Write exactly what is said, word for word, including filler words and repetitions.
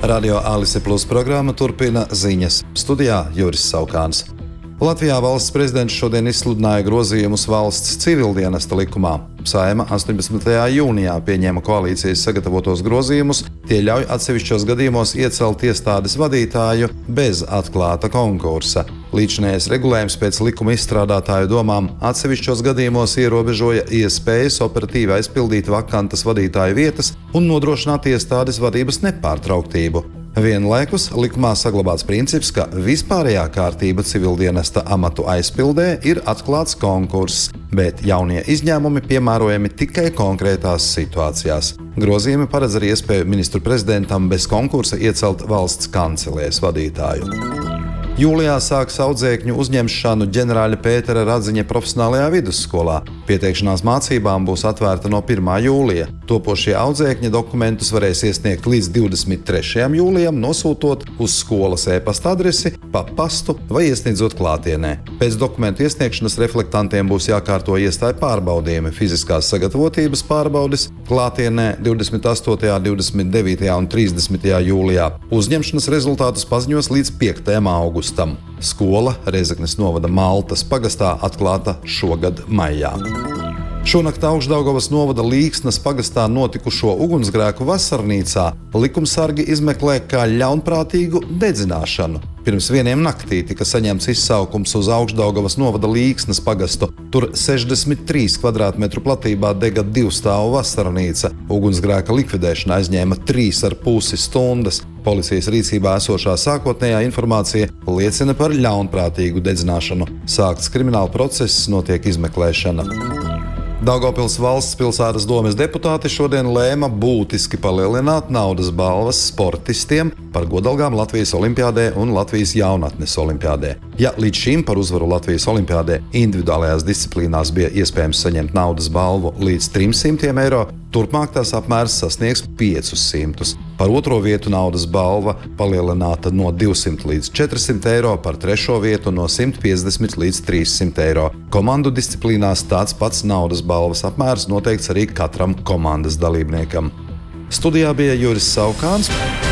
Radio Alise Plus programma turpina ziņas. Studijā Juris Saukāns. Latvijā valsts prezidents šodien izsludināja grozījumus valsts civildienesta likumā. Saeima astoņpadsmitajā jūnijā pieņēma koalīcijas sagatavotos grozījumus. Tie ļauj atsevišķos gadījumos iecelt iestādes vadītāju bez atklāta konkursa. Līdzinējais regulējums pēc likuma izstrādātāju domām atsevišķos gadījumos ierobežoja iespējas operatīvi aizpildīt vakantas vadītāju vietas un nodrošināt iestādes vadības nepārtrauktību. Vienlaikus likumā saglabāts princips, ka vispārējā kārtība civildienesta amatu aizpildē ir atklāts konkurss, bet jaunie izņēmumi piemērojami tikai konkrētās situācijās. Grozījumi paredz arī iespēju ministru prezidentam bez konkursa iecelt valsts kancelēs vadītāju. Jūlijā sāks audzēkņu uzņemšanu ģenerāļa Pētera Radziņa profesionālajā vidusskolā. Pieteikšanās mācībām būs atvērta no pirmā jūlija. Topošie audzēkņi dokumentus varēs iesniegt līdz divdesmit trešajam jūlijam, nosūtot uz skolas e-pasta adresi, pa pastu vai iesniedzot klātienē. Pēc dokumentu iesniegšanas reflektantiem būs jākārto iestāju pārbaudījumi, fiziskās sagatavotības pārbaudes klātienē divdesmit astotajā, divdesmit devītajā un trīsdesmitajā jūlijā. Uzņemšanas rezultātus paziņos līdz piektajam augustam. Skola Rēzeknes novada Maltas pagastā atklāta šogad maijā. Šonakt Augšdaugavas novada Līksnas pagastā notikušo ugunsgrēku vasarnīcā likumsargi izmeklē kā ļaunprātīgu dedzināšanu. Pirms vieniem naktī tika saņemts izsaukums uz Augšdaugavas novada Līksnas pagastu. Tur sešdesmit trīs kvadrātmetru platībā dega divstāvu vasarnīca. Ugunsgrēka likvidēšana aizņēma trīs ar pusi stundas. Policijas rīcībā esošā sākotnējā informācija liecina par ļaunprātīgu dedzināšanu. Sākts krimināla process, notiek izmeklēšana. Daugavpils valsts pilsētas domes deputāti šodien lēma būtiski palielināt naudas balvas sportistiem par godalgām Latvijas olimpiādē un Latvijas jaunatnes olimpiādē. Ja līdz šim par uzvaru Latvijas olimpiādē individuālajās disciplīnās bija iespējams saņemt naudas balvu līdz trimsimt eiro, turpmāk tās apmērs sasniegs piecus simtus. Par otro vietu naudas balva palielināta no divsimt līdz četrsimt eiro, par trešo vietu no simt piecdesmit līdz trīssimt eiro. Komandu disciplīnās tāds pats naudas balvas apmērs noteikts arī katram komandas dalībniekam. Studijā bija Juris Saukāns.